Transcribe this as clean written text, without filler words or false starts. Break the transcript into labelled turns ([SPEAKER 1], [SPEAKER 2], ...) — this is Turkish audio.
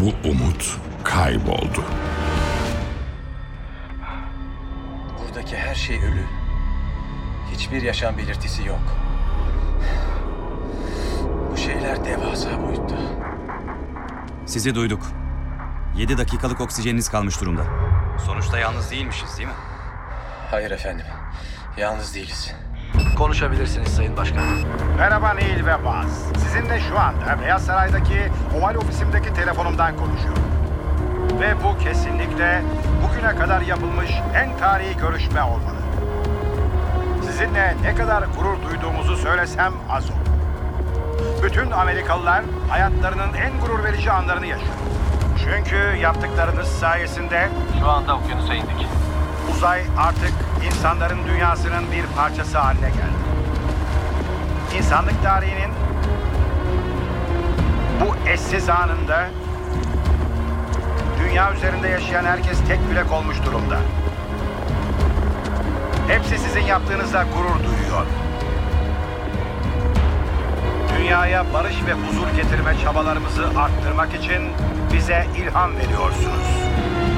[SPEAKER 1] bu umut kayboldu.
[SPEAKER 2] Buradaki her şey ölü. Hiçbir yaşam belirtisi yok. Bu şeyler devasa boyutta.
[SPEAKER 3] Sizi duyduk. 7 dakikalık oksijeniniz kalmış durumda. Sonuçta yalnız değilmişiz, değil mi?
[SPEAKER 2] Hayır efendim. Yalnız değiliz.
[SPEAKER 4] Konuşabilirsiniz Sayın Başkan.
[SPEAKER 5] Merhaba Neil ve Baz. Sizinle şu anda Beyaz Saray'daki oval ofisimdeki telefonumdan konuşuyorum. Ve bu kesinlikle bugüne kadar yapılmış en tarihi görüşme olmalı. Sizinle ne kadar gurur duyduğumuzu söylesem az olur. Bütün Amerikalılar hayatlarının en gurur verici anlarını yaşıyor. Çünkü yaptıklarınız sayesinde
[SPEAKER 4] Şu anda okyanusa indik.
[SPEAKER 5] uzay artık insanların dünyasının bir parçası haline geldi. İnsanlık tarihinin bu eşsiz anında dünya üzerinde yaşayan herkes tek yürek olmuş durumda. Hepsi sizin yaptığınızla gurur duyuyor. Dünyaya barış ve huzur getirme çabalarımızı arttırmak için bize ilham veriyorsunuz.